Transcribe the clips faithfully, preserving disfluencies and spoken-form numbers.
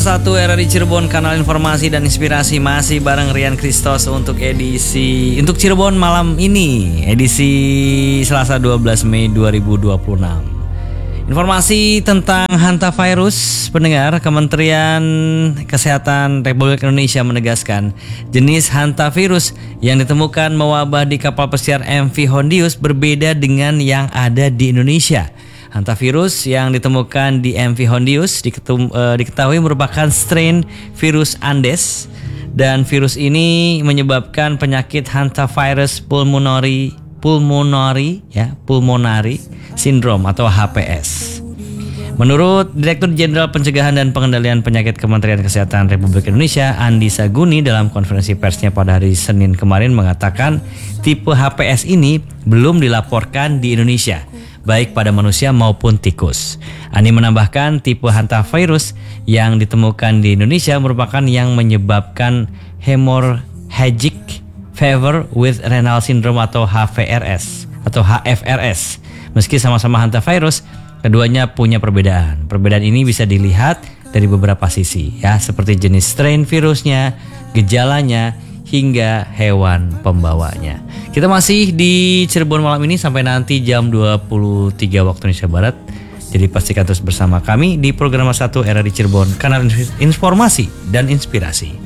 satu R R I Cirebon, kanal informasi dan inspirasi, masih bareng Rian Christos untuk edisi untuk Cirebon malam ini, edisi Selasa dua belas Mei dua ribu dua puluh enam. Informasi tentang hantavirus, pendengar. Kementerian Kesehatan Republik Indonesia menegaskan jenis hantavirus yang ditemukan mewabah di kapal pesiar M V Hondius berbeda dengan yang ada di Indonesia. Hantavirus yang ditemukan di M V Hondius diketum, uh, diketahui merupakan strain virus Andes, dan virus ini menyebabkan penyakit hantavirus pulmonary pulmonary ya pulmonary syndrome atau H P S. Menurut Direktur Jenderal Pencegahan dan Pengendalian Penyakit Kementerian Kesehatan Republik Indonesia, Andi Saguni, dalam konferensi persnya pada hari Senin kemarin mengatakan tipe H P S ini belum dilaporkan di Indonesia, baik pada manusia maupun tikus. Andi menambahkan tipe hantavirus yang ditemukan di Indonesia merupakan yang menyebabkan hemorrhagic fever with renal syndrome atau H V R S atau H F R S. Meski sama-sama hantavirus, keduanya punya perbedaan. Perbedaan ini bisa dilihat dari beberapa sisi, ya, seperti jenis strain virusnya, gejalanya, hingga hewan pembawanya. Kita masih di Cirebon malam ini sampai nanti jam dua puluh tiga waktu Indonesia Barat. Jadi pastikan terus bersama kami di program satu R R I Cirebon, kanal informasi dan inspirasi.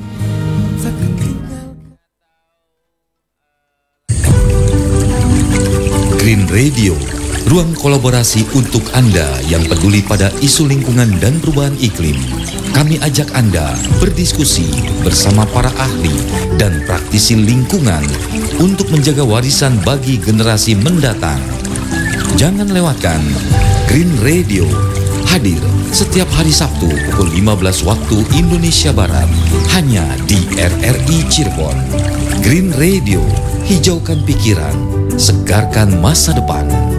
Green Radio, ruang kolaborasi untuk Anda yang peduli pada isu lingkungan dan perubahan iklim. Kami ajak Anda berdiskusi bersama para ahli dan praktisi lingkungan untuk menjaga warisan bagi generasi mendatang. Jangan lewatkan Green Radio, hadir setiap hari Sabtu pukul lima belas waktu Indonesia Barat, hanya di R R I Cirebon. Green Radio, hijaukan pikiran, segarkan masa depan.